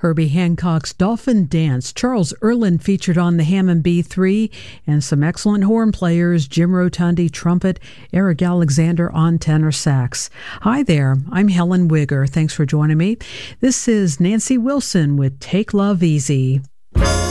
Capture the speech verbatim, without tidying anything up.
Herbie Hancock's Dolphin Dance. Charles Erlin featured on the Hammond B three, and some excellent horn players, Jim Rotundi, trumpet, Eric Alexander on tenor sax. Hi there, I'm Helen Wigger. Thanks for joining me. This is Nancy Wilson with Take Love Easy.